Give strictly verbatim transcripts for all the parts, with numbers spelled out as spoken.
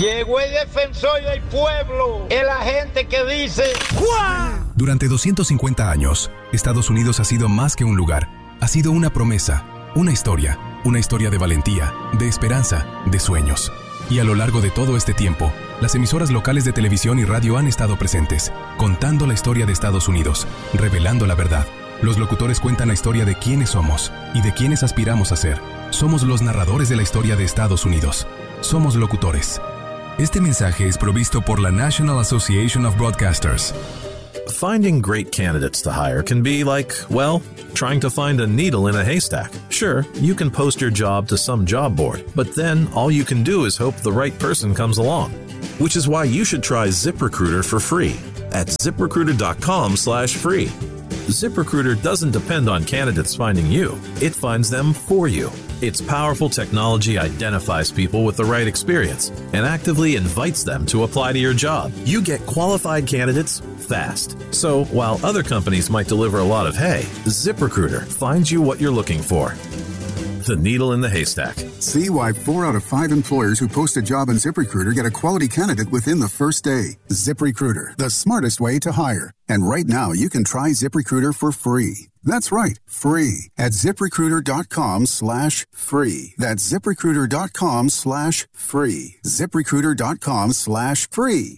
Llegó el defensor del pueblo, el agente que dice ¡Juá! Durante doscientos cincuenta años, Estados Unidos ha sido más que un lugar. Ha sido una promesa, una historia, una historia de valentía, de esperanza, de sueños. Y a lo largo de todo este tiempo, las emisoras locales de televisión y radio han estado presentes, contando la historia de Estados Unidos, revelando la verdad. Los locutores cuentan la historia de quiénes somos y de quiénes aspiramos a ser. Somos los narradores de la historia de Estados Unidos. Somos locutores. Este mensaje es provisto por la National Association of Broadcasters. Finding great candidates to hire can be like, well, trying to find a needle in a haystack. Sure, you can post your job to some job board, but then all you can do is hope the right person comes along. Which is why you should try ZipRecruiter for free at ZipRecruiter.com slash free. ZipRecruiter doesn't depend on candidates finding you. It finds them for you. Its powerful technology identifies people with the right experience and actively invites them to apply to your job. You get qualified candidates fast. So while other companies might deliver a lot of hay, ZipRecruiter finds you what you're looking for. The needle in the haystack. See why four out of five employers who post a job on ZipRecruiter get a quality candidate within the first day. ZipRecruiter, the smartest way to hire. And right now, you can try ZipRecruiter for free. That's right, free at ZipRecruiter.com slash free. That's ZipRecruiter.com slash free. ZipRecruiter.com slash free.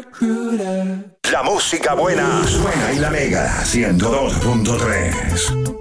ZipRecruiter. La música buena suena y la Mega ciento dos punto tres.